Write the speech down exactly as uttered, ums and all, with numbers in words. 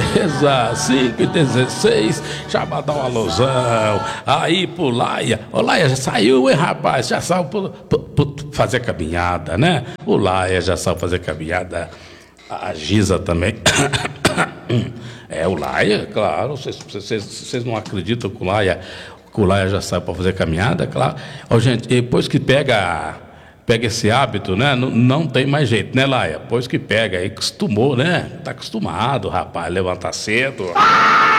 beleza, cinco e dezesseis, já pra dar uma alusão. Aí pro Laia, o Laia já saiu, hein, rapaz? Já saiu pro, pro, pro fazer caminhada, né? O Laia já saiu fazer caminhada, a Giza também. É, o Laia, claro, vocês, vocês, vocês não acreditam que o Laia, que o Laia já saiu para fazer caminhada, claro. Ó, gente, depois que pega, pega esse hábito, né, não, não tem mais jeito, né, Laia? Depois que pega, aí acostumou, né? Tá acostumado, rapaz, levantar cedo.